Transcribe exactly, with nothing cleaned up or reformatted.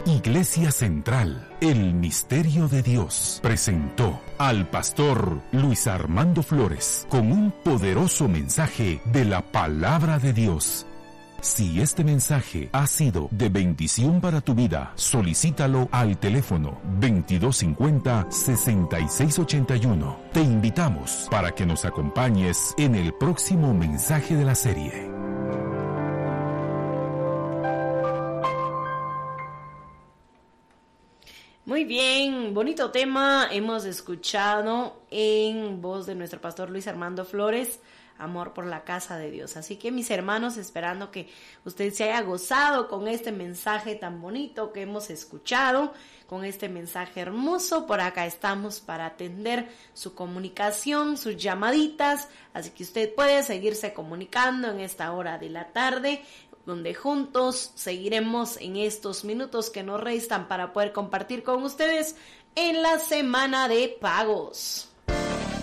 Iglesia Central, el Misterio de Dios, presentó al pastor Luis Armando Flores con un poderoso mensaje de la Palabra de Dios. Si este mensaje ha sido de bendición para tu vida, solicítalo al teléfono veintidós cincuenta, sesenta y seis ochenta y uno. Te invitamos para que nos acompañes en el próximo mensaje de la serie. Muy bien, bonito tema hemos escuchado en voz de nuestro pastor Luis Armando Flores, amor por la casa de Dios. Así que mis hermanos, esperando que usted se haya gozado con este mensaje tan bonito que hemos escuchado, con este mensaje hermoso. Por acá estamos para atender su comunicación, sus llamaditas, así que usted puede seguirse comunicando en esta hora de la tarde, donde juntos seguiremos en estos minutos que nos restan para poder compartir con ustedes en la semana de pagos.